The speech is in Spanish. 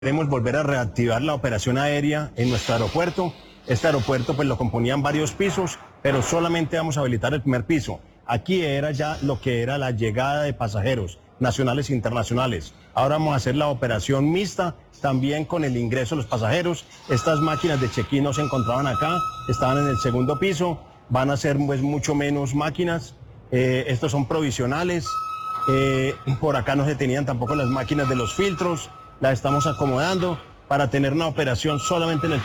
Queremos volver a reactivar la operación aérea en nuestro aeropuerto. Este aeropuerto pues lo componían varios pisos, pero solamente vamos a habilitar el primer piso. Aquí era ya lo que era la llegada de pasajeros nacionales e internacionales. Ahora vamos a hacer la operación mixta, también con el ingreso de los pasajeros. Estas máquinas de check-in no se encontraban acá, estaban en el segundo piso. Van a ser pues mucho menos máquinas. Estos son provisionales. Por acá no se tenían tampoco las máquinas de los filtros. Las estamos acomodando para tener una operación solamente en el